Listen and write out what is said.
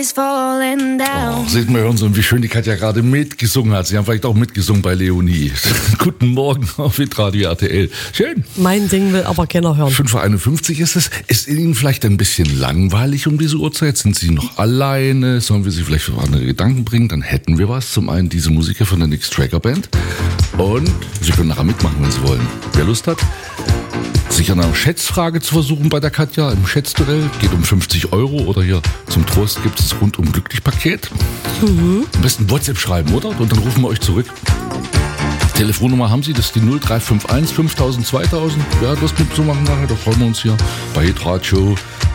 Oh, seht mal, hören Sie, wie schön die Katja gerade mitgesungen hat. Sie haben vielleicht auch mitgesungen bei Leonie. Guten Morgen auf Hitradio RTL. Schön. Mein Ding will aber keiner hören. 5:51 ist es. Ist Ihnen vielleicht ein bisschen langweilig um diese Uhrzeit? Sind Sie noch alleine? Sollen wir Sie vielleicht auf andere Gedanken bringen? Dann hätten wir was. Zum einen diese Musiker von der Nix Tracker Band. Und Sie können nachher mitmachen, wenn Sie wollen. Wer Lust hat, sich an einer Schätzfrage zu versuchen bei der Katja im Schätzduell. Geht um 50 € oder hier zum Trost gibt es das rundum glücklich Paket. Am besten WhatsApp schreiben, oder? Und dann rufen wir euch zurück. Telefonnummer haben Sie, das ist die 0351 5000 2000. Ja, das mitzumachen nachher, da freuen wir uns hier bei Hitradio